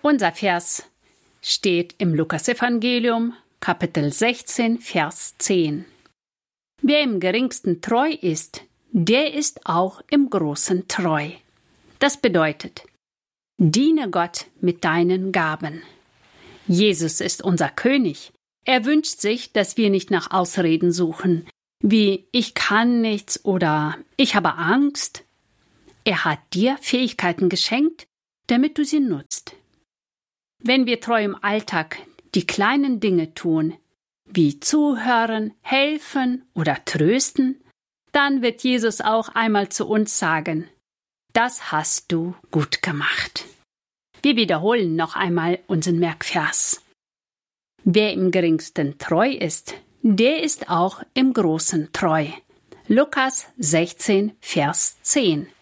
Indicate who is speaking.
Speaker 1: Unser Vers steht im Lukasevangelium, Kapitel 16, Vers 10. Wer im Geringsten treu ist, der ist auch im Großen treu. Das bedeutet, diene Gott mit deinen Gaben. Jesus ist unser König. Er wünscht sich, dass wir nicht nach Ausreden suchen, wie ich kann nichts oder ich habe Angst. Er hat dir Fähigkeiten geschenkt, damit du sie nutzt. Wenn wir treu im Alltag die kleinen Dinge tun, wie zuhören, helfen oder trösten, dann wird Jesus auch einmal zu uns sagen, das hast du gut gemacht. Wir wiederholen noch einmal unseren Merkvers. Wer im Geringsten treu ist, der ist auch im Großen treu. Lukas 16, Vers 10.